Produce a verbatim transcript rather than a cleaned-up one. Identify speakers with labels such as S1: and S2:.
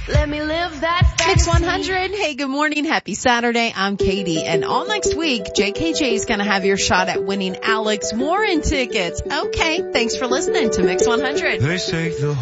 S1: Let me live that fantasy.
S2: Mix one hundred. Hey, good morning. Happy Saturday. I'm Katie. And all next week, J K J is going to have your shot at winning Alex Warren tickets. Okay. Thanks for listening to Mix one hundred.
S3: They say the